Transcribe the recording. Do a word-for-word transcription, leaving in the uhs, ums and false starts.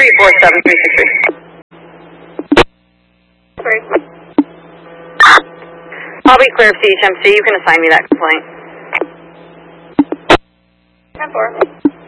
three four seven three six three. Sorry. I'll be clear of C H M C. You can assign me that complaint. ten four.